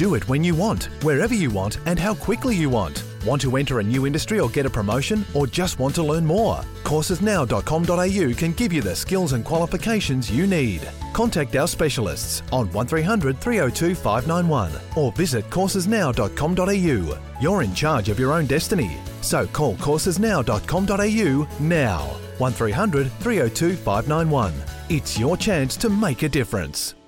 Do it when you want, wherever you want, and how quickly you want. Want to enter a new industry or get a promotion, or just want to learn more? Coursesnow.com.au can give you the skills and qualifications you need. Contact our specialists on 1300 302 591 or visit coursesnow.com.au. You're in charge of your own destiny, so call coursesnow.com.au now. 1300 302 591. It's your chance to make a difference.